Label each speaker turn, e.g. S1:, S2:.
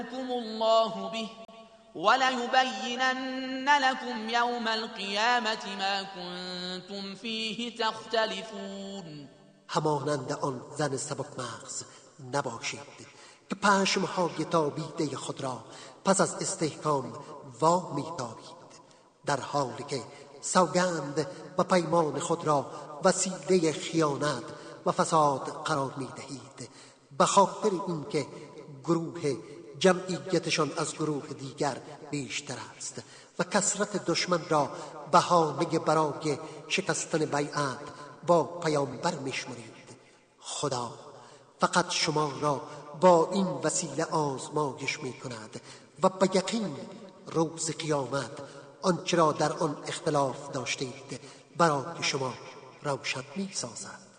S1: الله به وليبينن لكم يوم القيامة ما كنتم فيه تختلفون.
S2: همانند آن زن سبک مغز نباشید که پشمهای تابیده خود را پس از استحکام وامی دارید، در حالی که سوگند و پیمان خود را وسیله خیانت و فساد قرار می دهید، به خاطر اینکه گروه جمعیتشان از گروه دیگر بیشتر است و کثرت دشمن را بهانه برای شکستن بیعت با پیامبر می‌شمارید. خدا فقط شما را با این وسیله آزمایش می‌کند و به یقین روز قیامت آنچه را در آن اختلاف داشتید برای شما روشن می‌سازد.